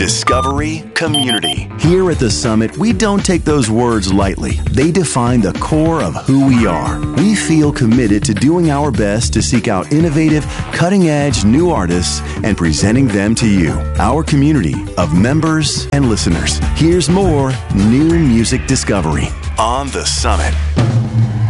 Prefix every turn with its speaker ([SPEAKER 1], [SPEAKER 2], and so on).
[SPEAKER 1] Discovery Community. Here at the Summit, we don't take those words lightly. They define the core of who we are. We feel committed to doing our best to seek out innovative, cutting-edge new artists and presenting them to you, our community of members and listeners. Here's more new music discovery on the Summit.